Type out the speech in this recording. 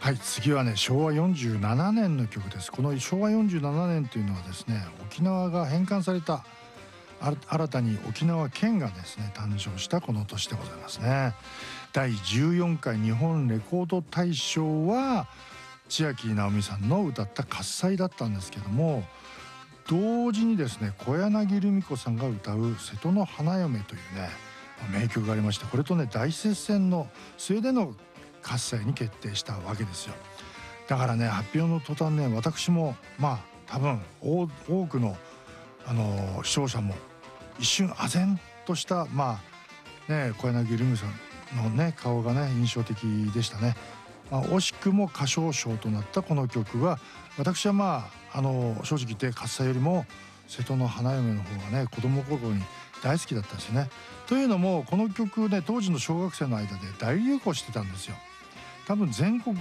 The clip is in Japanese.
はい、次はね、昭和47年の曲です。この昭和47年というのはですね、沖縄が返還された、新たに沖縄県がですね誕生したこの年でございますね。第14回日本レコード大賞は千秋直美さんの歌った「喝采」だったんですけども、同時にですね小柳ルミ子さんが歌う「瀬戸の花嫁」というね名曲がありまして、これとね大接戦の末での喝采に決定したわけですよ。だからね、発表の途端ね、私も多分多くの視聴者も一瞬唖然とした小柳ルミ子さんのね顔がね印象的でしたね。惜しくも歌唱賞となったこの曲は、私は正直言って喝采よりも瀬戸の花嫁の方がね子供心に大好きだったんですよね。というのもこの曲ね、当時の小学生の間で大流行してたんですよ。多分全国